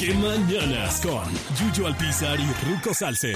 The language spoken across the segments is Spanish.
¡Qué mañanas con Yuyo Alpizar y Ruco Salce!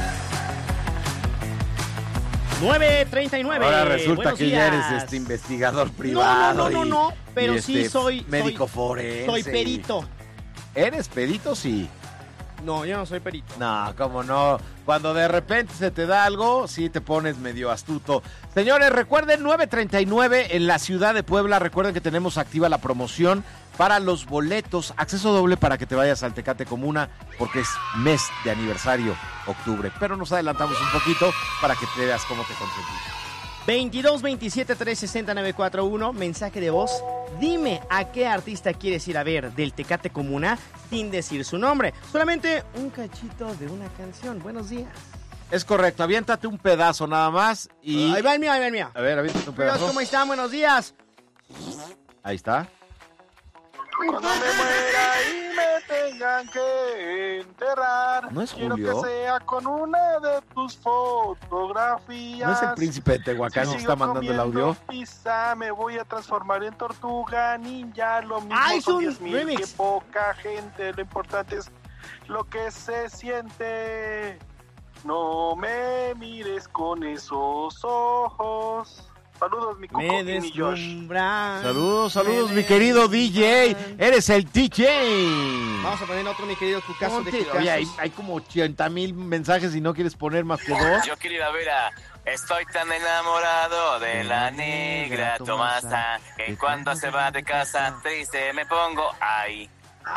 9:39. Ahora resulta Buenos que días. ya eres investigador privado. No, pero sí soy médico forense. Soy perito. ¿Eres perito? Sí. No, yo no soy perito. No, cómo no. Cuando de repente se te da algo, sí te pones medio astuto. Señores, recuerden, 9:39 en la ciudad de Puebla. Recuerden que tenemos activa la promoción para los boletos. Acceso doble para que te vayas al Tecate Comuna, porque es mes de aniversario, octubre. Pero nos adelantamos un poquito para que te veas cómo te consentí. 22 27 360 941, mensaje de voz. Dime a qué artista quieres ir a ver del Tecate Comuna sin decir su nombre. Solamente un cachito de una canción. Buenos días. Es correcto, aviéntate un pedazo nada más y... Ahí va el mío, ahí va el mío. A ver, aviéntate un Amigos, pedazo. ¿cómo están? Buenos días. Ahí está. Cuando me muera y me tengan que enterrar, ¿No es quiero Julio? que sea con una de tus fotografías. ¿No es el príncipe de Tehuacán que está mandando el audio? Pizza, me voy a transformar en tortuga ninja, lo mismo Ah, es son un 10,000, remix. que poca gente, lo importante es lo que se siente. No me mires con esos ojos. Saludos, mi Cuco Me y mi Josh. deslumbran. Saludos, mi querido DJ. Eres el DJ. Vamos a poner otro, mi querido Cucazo de Ponte- Cucazos. Oye, hay como 80,000 mensajes y no quieres poner más que dos. Yo quiero ir a ver a Estoy tan enamorado de la negra Tomasa que cuando se va de casa triste me pongo ay,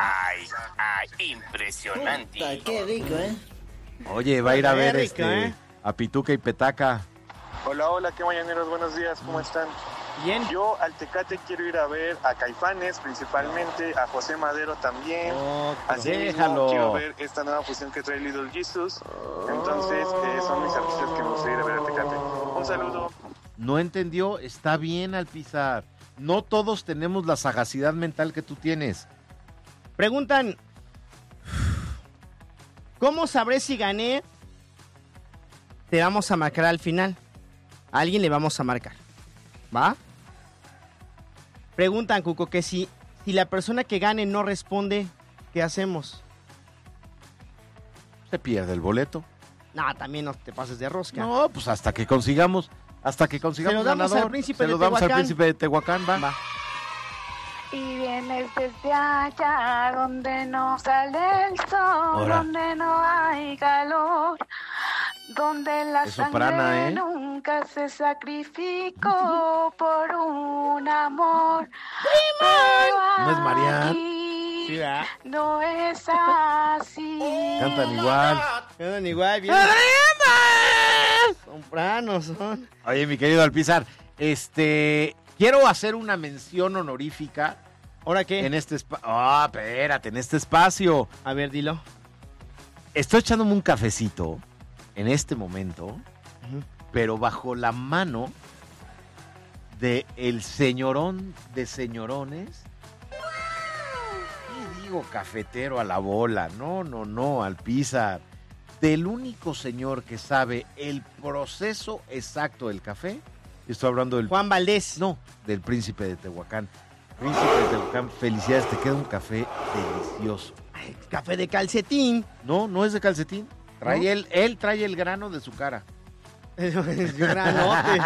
impresionante. Puta, qué rico, ¿eh? Oye, va a ir a ver Qué rico, a Pituca y Petaca. Hola, qué mañaneros, buenos días, ¿cómo están? Bien. Yo al Tecate quiero ir a ver a Caifanes principalmente, a José Madero también. Así déjalo. mismo quiero ver esta nueva fusión que trae Little Jesus. Entonces son mis artistas que me gustaría ir a ver a Tecate. Un saludo. No entendió, está bien Alpizar. No todos tenemos la sagacidad mental que tú tienes. Preguntan, ¿cómo sabré si gané? Te vamos a marcar al final. A alguien le vamos a marcar. ¿Va? Preguntan, Cuco, que si la persona que gane no responde, ¿qué hacemos? Se pierde el boleto. No, también no te pases de rosca. No, pues hasta que consigamos Se lo damos ganador, al príncipe se de lo damos al Tehuacán. príncipe de Tehuacán, va. Va. Y vienes desde allá donde no sale el sol, Ahora. donde no hay calor, donde la Es sangre soprana, ¿eh? nunca se sacrificó por un amor. ¿No es Marian? Aquí Sí, ¿verdad? no es así. Cantan igual. Quedan igual, bien. Sopranos son. Oye, mi querido Alpizar, quiero hacer una mención honorífica ¿Ahora qué? en este espacio. Espérate, en este espacio. A ver, dilo. Estoy echándome un cafecito en este momento, Ujú. pero bajo la mano de el señorón de señorones. ¿Qué digo cafetero a la bola? No, Alpizar. Del único señor que sabe el proceso exacto del café. Estoy hablando del... Juan Valdés. No, del príncipe de Tehuacán. Príncipe de Tehuacán, felicidades, te queda un café delicioso. Ay, café de calcetín. No es de calcetín. Trae ¿No? él trae el grano de su cara. Granote.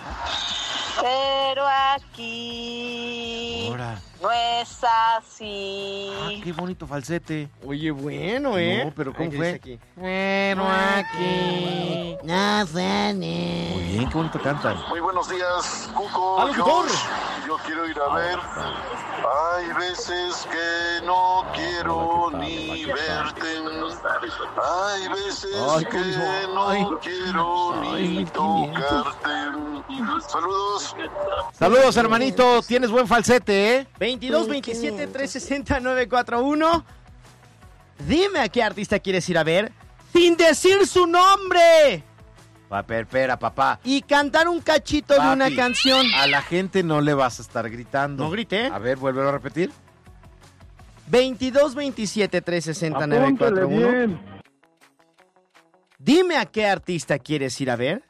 Pero aquí Ahora. no es así. Qué bonito falsete. Oye, bueno, No, pero ¿cómo Ay, ¿qué fue? dice aquí? Bueno, aquí. No, Fanny. Muy bien, qué bonito cantan. Muy buenos días, Cuco. ¡Ah, locutor! Yo quiero ir a ver. Hay veces que no quiero ni verte. Hay veces Ay, que ¿cómo dijo? no Ay. quiero Ay, ni 1500. tocarte. Saludos. Saludos, hermanito. Tienes buen falsete, ¿eh? 22 27 360 941. Dime a qué artista quieres ir a ver sin decir su nombre Espera, papá. y cantar un cachito de una Papi, canción. A la gente no le vas a estar gritando. No grité. A ver, vuélvelo a repetir. 22 27 360 941. Dime a qué artista quieres ir a ver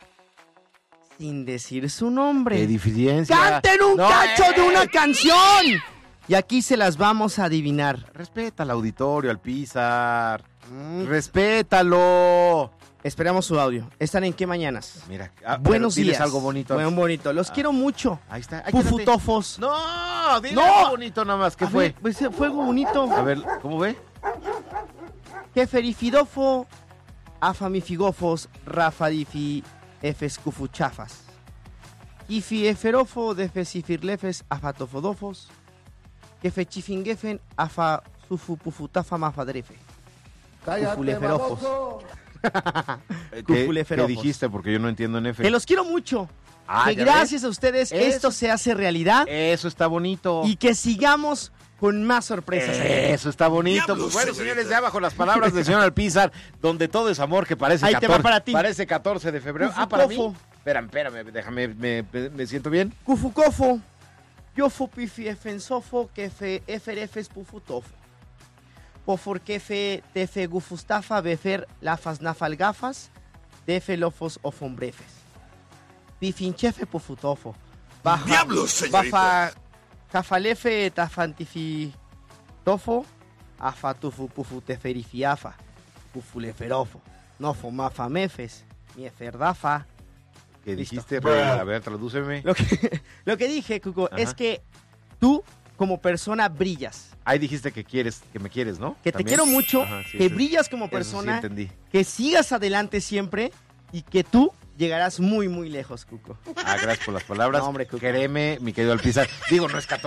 sin decir su nombre. Qué diferencia. ¡Canten un No, cacho de una canción! Y aquí se las vamos a adivinar. Respeta al auditorio, al Pizar. Respétalo. Esperamos su audio. ¿Están en qué mañanas? Mira, Buenos diles días. algo bonito. Buen bonito. Los quiero mucho. Ahí está. Ay, Pufutofos. No, dile No. algo bonito nada más. ¿Qué A fue? ver, pues, fue algo bonito. A ver, ¿cómo ve? Keferifidofo, afamifigofos, rafadifi, efescufuchafas. Ifi eferofo, defesifirlefes, afatofodofos, kefechifingefen, afasufupufutafa mafadrefe. Cufuleferofos. ¿Qué Cufuleferofos. dijiste? Porque yo no entiendo en F. Que los quiero mucho. Ah, Que ¿ya gracias a ustedes Eso. esto se hace realidad Eso está bonito. y que sigamos con más sorpresas. Eso está bonito. Diablos, Pues bueno, señorita. señores, ya bajo las palabras del señor Alpizar, donde todo es amor, que parece Ahí te va 14, para ti. parece 14 de febrero. Ufutofo. Para mí. Espérame, déjame, me siento bien. Cufucofo, yofo pifi efensofo, kefe eferefes pufutofo. Pofor kefe tefe gufustafa befer lafas nafalgafas, defe lofos ofombrefes. Pifinchefe pufutofo. Baja, ¡Diablos, señorita! bafa cafalefe tafantifi tofo, afatufu pufuteferifiafa, pufuleferofo. Nofo mafamefes, mieferdafa. ¿Qué Listo. dijiste? A ver, tradúceme. Lo que dije, Cuco, Ajá. es que tú, como persona, brillas. Ahí dijiste que me quieres, ¿no? Que te ¿También? quiero mucho, Ajá, sí, que sí. brillas como Eso persona, sí entendí. que sigas adelante siempre y que tú llegarás muy, muy lejos, Cuco. Ah, gracias por las palabras. No, hombre, Cuco. Créeme, mi querido Alpizar. Digo, no es 14